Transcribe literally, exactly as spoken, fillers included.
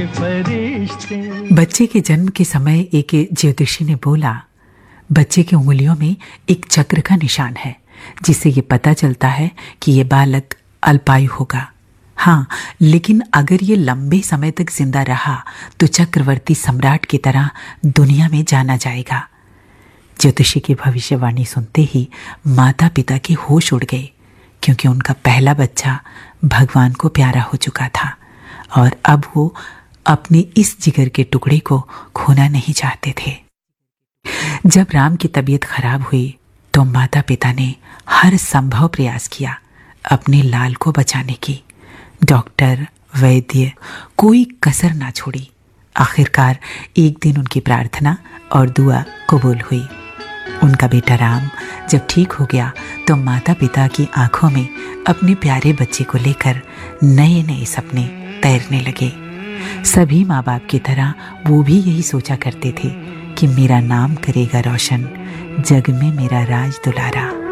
फरिश्ते। बच्चे के जन्म के समय एक ज्योतिषी ने बोला, बच्चे की उंगलियों में एक चक्र का निशान है, जिससे ये पता चलता है कि ये बालक अल्पायु होगा। हाँ, लेकिन अगर ये लंबे समय तक जिंदा रहा तो चक्रवर्ती सम्राट की तरह दुनिया में जाना जाएगा। ज्योतिषी की भविष्यवाणी सुनते ही माता पिता के होश उड़ गए, क्योंकि उनका पहला बच्चा भगवान को प्यारा हो चुका था और अब वो अपने इस जिगर के टुकड़े को खोना नहीं चाहते थे। जब राम की तबीयत खराब हुई तो माता पिता ने हर संभव प्रयास किया अपने लाल को बचाने की। डॉक्टर, वैद्य, कोई कसर ना छोड़ी। आखिरकार एक दिन उनकी प्रार्थना और दुआ कबूल हुई। उनका बेटा राम जब ठीक हो गया तो माता पिता की आंखों में अपने प्यारे बच्चे को लेकर नए नए सपने तैरने लगे। सभी माँ बाप की तरह वो भी यही सोचा करते थे कि मेरा नाम करेगा रोशन, जग में मेरा राज दुलारा।